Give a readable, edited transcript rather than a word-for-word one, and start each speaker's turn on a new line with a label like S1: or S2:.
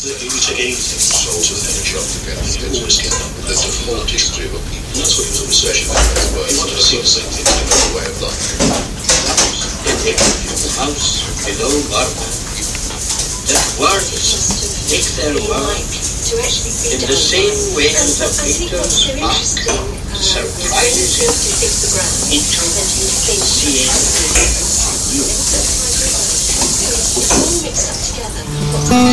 S1: We take anything sold to an energy always get that. There's a whole history of a people. And that's what he was obsession with. He wanted to see something in a way of life.
S2: In the house below Varna, that warriors take their work in the same way as the Peter's mark surprises him into seeing you.
S3: All mixed up together.